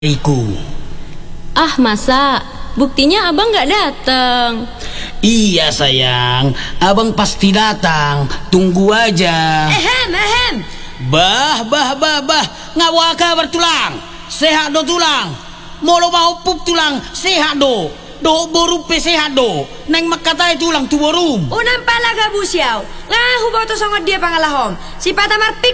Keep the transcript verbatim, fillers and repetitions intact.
Iku. Ah masa? Buktinya abang nggak datang. Iya sayang, abang pasti datang. Tunggu aja. Ehem, ehem. Bah, bah, bah, bah. Ngawa kabar tulang. Sehat do tulang. Molo mau pup tulang. Sehat do. Do borupe sehat do. Neng makatai tulang tu borum. Unang palaga busiaw. Ngahu boto songot dia pangalahom. Si patamar pik